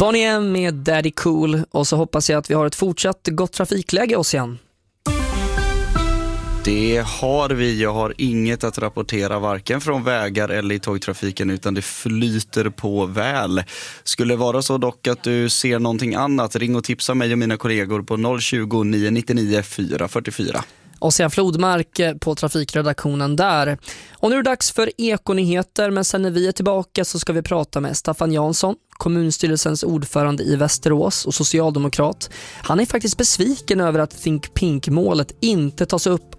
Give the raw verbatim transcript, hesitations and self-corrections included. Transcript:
Bonnie M med Daddy Cool. Och så hoppas jag att vi har ett fortsatt gott trafikläge oss igen. Det har vi. Jag har inget att rapportera varken från vägar eller i tågtrafiken, utan det flyter på väl. Skulle vara så dock att du ser någonting annat, ring och tipsa mig och mina kollegor på noll tjugo, nio nittionio, fyra fyrtiofyra. Ossian Flodmark på trafikredaktionen där. Och nu är det dags för Ekonyheter, men sen när vi är tillbaka så ska vi prata med Staffan Jansson, kommunstyrelsens ordförande i Västerås och socialdemokrat. Han är faktiskt besviken över att Think Pink-målet inte tas upp